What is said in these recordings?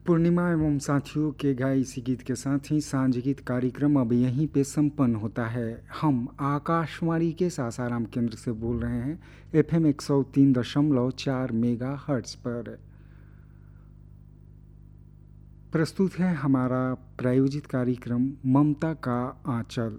पूर्णिमा एवं साथियों के गाए इसी गीत के साथ ही सांझ गीत कार्यक्रम अब यहीं पे संपन्न होता है। हम आकाशवाणी के सासाराम केंद्र से बोल रहे हैं FM 103.4 मेगा हर्ट्ज पर। प्रस्तुत है हमारा प्रायोजित कार्यक्रम ममता का आंचल।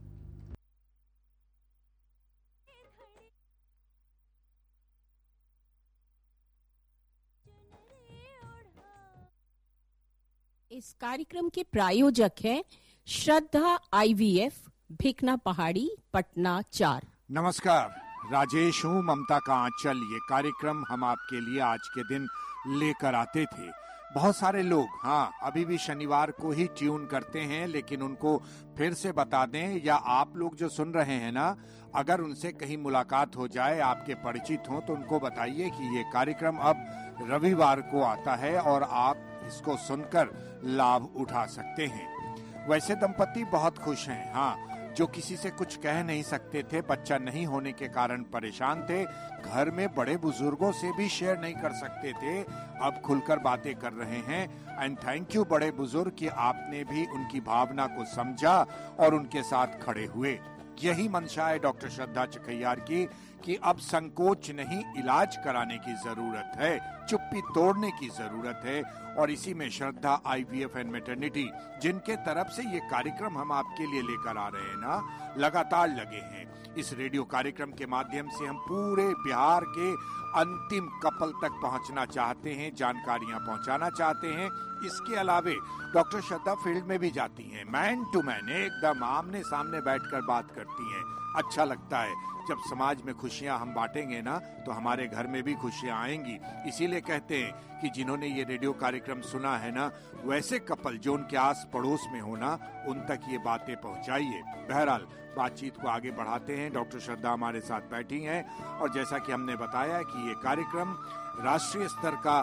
इस कार्यक्रम के प्रायोजक हैं श्रद्धा IVF, भिकना पहाड़ी, पटना 4। नमस्कार, राजेश हूँ। ममता का आंचल ये कार्यक्रम हम आपके लिए आज के दिन लेकर आते थे। बहुत सारे लोग अभी भी शनिवार को ही ट्यून करते हैं, लेकिन उनको फिर से बता दें, या आप लोग जो सुन रहे हैं ना, अगर उनसे कहीं मुलाकात हो जाए, आपके परिचित हो, तो उनको बताइए कि ये कार्यक्रम अब रविवार को आता है और आप इसको सुनकर लाभ उठा सकते हैं। वैसे दंपति बहुत खुश हैं, जो किसी से कुछ कह नहीं सकते थे, बच्चा नहीं होने के कारण परेशान थे, घर में बड़े बुजुर्गों से भी शेयर नहीं कर सकते थे, अब खुलकर बातें कर रहे हैं। एंड थैंक यू बड़े बुजुर्ग कि आपने भी उनकी भावना को समझा और उनके साथ खड़े हुए। यही मंशा है डॉक्टर श्रद्धा चकैयार की कि अब संकोच नहीं, इलाज कराने की जरूरत है, चुप्पी तोड़ने की जरूरत है। और इसी में श्रद्धा IVF एंड मैटरनिटी, जिनके तरफ से ये कार्यक्रम हम आपके लिए लेकर आ रहे हैं ना, लगातार लगे हैं। इस रेडियो कार्यक्रम के माध्यम से हम पूरे बिहार के अंतिम कपल तक पहुंचना चाहते हैं, जानकारियां पहुंचाना चाहते हैं। इसके अलावे डॉक्टर श्रद्धा फील्ड में भी जाती हैं, मैन टू मैन, एकदम आमने सामने बैठकर बात करती हैं। अच्छा लगता है जब समाज में खुशियां हम बांटेंगे ना, तो हमारे घर में भी खुशियां आएंगी। इसीलिए कहते हैं कि जिन्होंने ये रेडियो कार्यक्रम सुना है ना, वैसे कपल जो उनके आस पड़ोस में होना, उन तक ये बातें पहुंचाइए। बहरहाल बातचीत को आगे बढ़ाते हैं। डॉक्टर श्रद्धा हमारे साथ बैठी हैं और जैसा कि हमने बताया कि ये कार्यक्रम राष्ट्रीय स्तर का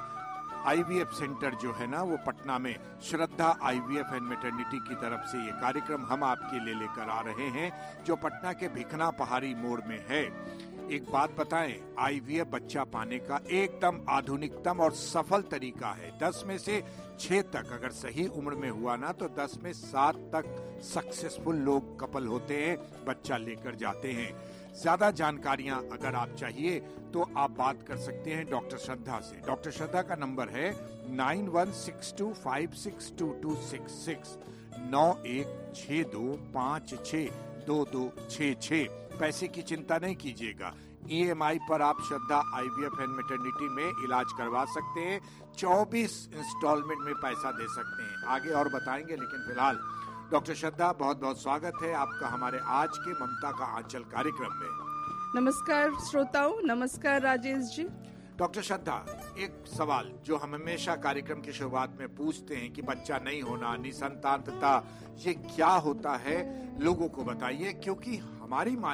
IVF सेंटर जो है ना, वो पटना में श्रद्धा IVF एंड मैटरनिटी की तरफ से ये कार्यक्रम हम आपके लिए लेकर आ रहे हैं, जो पटना के भिकना पहाड़ी मोड़ में है। एक बात बताएं, IVF बच्चा पाने का एकदम आधुनिकतम और सफल तरीका है। 10 में से 6 तक अगर सही उम्र में हुआ ना, तो 10 में 7 तक सक्सेसफुल लोग कपल होते हैं, बच्चा लेकर जाते हैं। ज्यादा जानकारियां अगर आप चाहिए तो आप बात कर सकते हैं डॉक्टर श्रद्धा से। डॉक्टर श्रद्धा का नंबर है 9162562266, 9162562266। पैसे की चिंता नहीं कीजिएगा, EMI पर आप श्रद्धा IVF एंड मैटरनिटी में इलाज करवा सकते हैं। 24 इंस्टॉलमेंट में पैसा दे सकते हैं। आगे और बताएंगे, लेकिन फिलहाल डॉक्टर श्रद्धा, बहुत बहुत स्वागत है आपका हमारे आज के ममता का आंचल कार्यक्रम में। नमस्कार श्रोताओं, नमस्कार राजेश जी। डॉक्टर श्रद्धा, एक सवाल जो हम हमेशा कार्यक्रम की शुरुआत में पूछते हैं कि बच्चा नहीं होना, निसंतानता, ये क्या होता है, लोगों को बताइए, क्योंकि हमारी मान